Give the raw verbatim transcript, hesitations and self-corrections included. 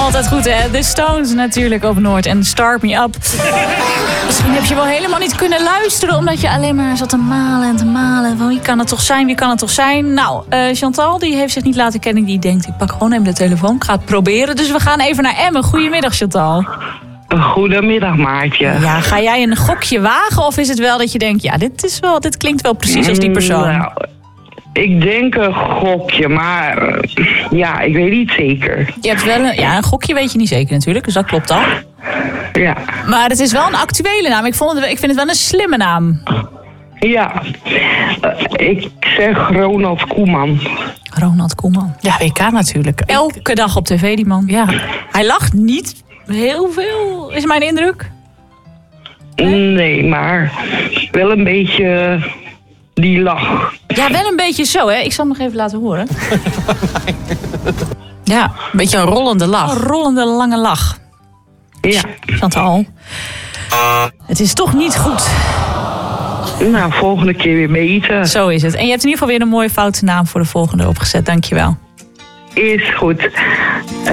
Altijd goed, hè? The Stones natuurlijk op Noord en Start Me Up. Misschien heb je wel helemaal niet kunnen luisteren, omdat je alleen maar zat te malen en te malen. Van wie kan het toch zijn, wie kan het toch zijn? Nou, uh, Chantal die heeft zich niet laten kennen. Die denkt, ik pak gewoon even de telefoon, ik ga het proberen. Dus we gaan even naar Emmen. Goedemiddag, Chantal. Goedemiddag, Maartje. Ja, ga jij een gokje wagen of is het wel dat je denkt, ja, dit, is wel, dit klinkt wel precies als die persoon? Nou, ik denk een gokje, maar uh, ja, ik weet niet zeker. Je hebt wel een, ja, een gokje weet je niet zeker natuurlijk, dus dat klopt al. Ja. Maar het is wel een actuele naam. Ik, vond het, ik vind het wel een slimme naam. Ja, uh, ik zeg Ronald Koeman. Ronald Koeman. Ja, W K natuurlijk. Elke dag op tv, die man. Ja. Hij lacht niet heel veel, is mijn indruk. Nee, nee maar wel een beetje die lach. Ja, wel een beetje zo, hè. Ik zal hem nog even laten horen. Ja, een beetje een rollende lach. Een rollende lange lach. Ja. Chantal. Het is toch niet goed. Nou, volgende keer weer meten. Zo is het. En je hebt in ieder geval weer een mooie foute naam voor de volgende opgezet. Dankjewel. Is goed.